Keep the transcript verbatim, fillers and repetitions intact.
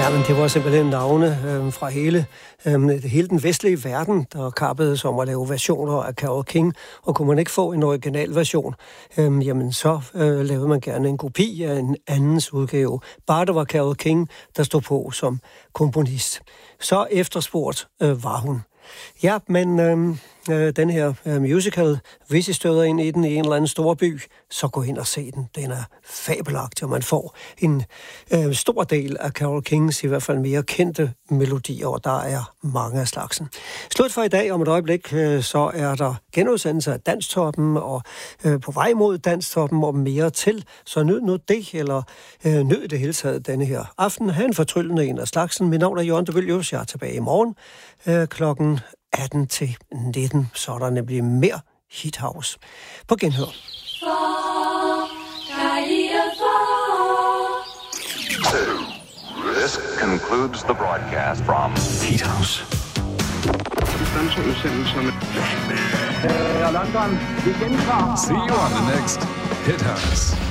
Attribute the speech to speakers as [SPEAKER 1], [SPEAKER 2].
[SPEAKER 1] Ja, men det var simpelthen navne øh, fra hele, øh, hele den vestlige verden, der kappede som at lave versioner af Carole King, og kunne man ikke få en original version, øh, jamen så øh, lavede man gerne en kopi af en andens udgave. Bare det var Carole King, der stod på som komponist. Så efterspurgt øh, var hun. Ja, men øh, øh, den her øh, musical, hvis I støder ind i den i en eller anden stor by, så gå ind og se den. Den er fabelagtig, og man får en øh, stor del af Carole Kings i hvert fald mere kendte melodier, og der er mange af slagsen. Slut for i dag. Om et øjeblik, øh, så er der genudsendelse af Danstoppen, og øh, på vej mod Danstoppen og mere til. Så nyd nu det, eller øh, nyd det hele taget denne her aften. Ha' en fortryllende en af slagsen. Mit navn er Jørgen de Mylius. Jeg er tilbage i morgen øh, klokken atten til nitten, så er der nemlig mere Hit House. På genhør.
[SPEAKER 2] This concludes the broadcast from Hit House.
[SPEAKER 3] See you on the next Hit House.